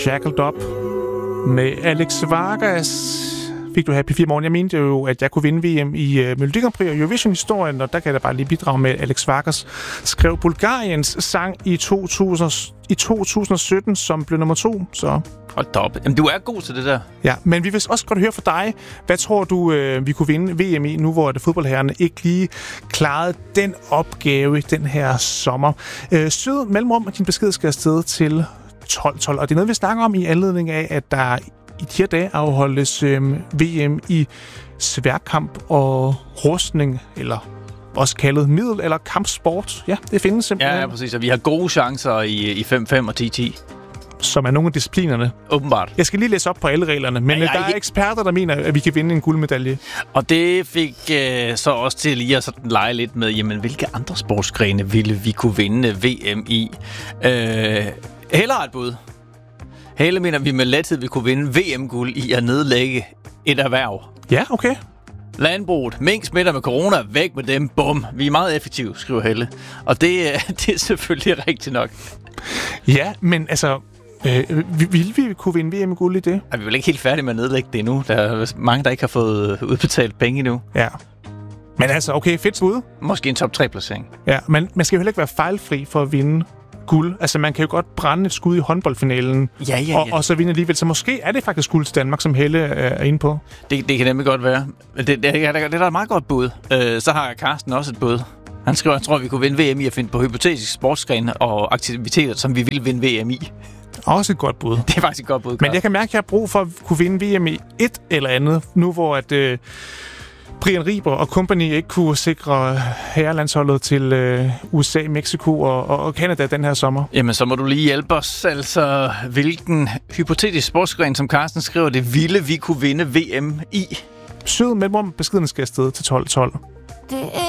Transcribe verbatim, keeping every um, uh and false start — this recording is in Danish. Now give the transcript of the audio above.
Shackled Up med Alex Vargas. Fik du Happy fire morgen? Jeg mente jo, at jeg kunne vinde V M i uh, Melodi Grand Prix og Eurovision-historien, og der kan jeg da bare lige bidrage med, at Alex Vargas skrev Bulgariens sang i, to tusind, i to tusind og sytten, som blev nummer to. Så hold da op. Jamen, du er god til det der. ja, men vi vil også godt høre fra dig. Hvad tror du, øh, vi kunne vinde V M i, nu hvor det fodboldherrerne ikke lige klarede den opgave den her sommer? Øh, Sød mellemrum, at din besked skal afsted til tolv tolv, og det er noget, vi snakker om i anledning af, at der i de her dage afholdes øh, V M i sværkamp og rustning, eller også kaldet middel- eller kampsport. Ja, det findes simpelthen. Ja, ja, præcis. Og vi har gode chancer i, i fem fem og ti ti. Som er nogle af disciplinerne. Åbenbart. Jeg skal lige læse op på alle reglerne, men ja, der er eksperter, der mener, at vi kan vinde en guldmedalje. Og det fik øh, så også til lige at sådan lege lidt med, jamen, hvilke andre sportsgrene ville vi kunne vinde V M i? Øh, Helle har et bud. Helle mener, vi med lethed vil kunne vinde V M-guld i at nedlægge et erhverv. Ja, okay. Landbruget. Mink smitter med corona. Væk med dem. Bum. Vi er meget effektive, skriver Helle. Og det, det er selvfølgelig rigtigt nok. Ja, men altså, øh, vil vi kunne vinde V M-guld i det? Er vi vel ikke helt færdige med at nedlægge det endnu? Der er mange, der ikke har fået udbetalt penge endnu. Ja. Men altså, okay, fedt bud. Måske en top tre-placering. Ja, men man skal jo heller ikke være fejlfri for at vinde guld. Altså, man kan jo godt brænde et skud i håndboldfinalen. Ja, ja, ja. Og, og så vinde alligevel. Så måske er det faktisk guld til Danmark, som Helle er inde på. Det, det kan nemlig godt være. Det, det, det, det er der et meget godt bud. Øh, så har Carsten også et bud. Han skriver, jeg tror, vi kunne vinde V M i at finde på hypotetisk sportsgrene og aktiviteter, som vi ville vinde V M i. Også et godt bud. Det er faktisk et godt bud, Carsten. Men jeg kan mærke, at jeg har brug for at kunne vinde V M i et eller andet, nu hvor at øh, Brian Riber og company ikke kunne sikre herrelandsholdet til øh, U S A, Mexico og, og, og Canada den her sommer. Jamen, så må du lige hjælpe os. Altså, hvilken hypotetisk sportsgren, som Carsten skriver, det ville vi kunne vinde V M i? Sød mellemrum, beskeden skal afsted til tolv tolv.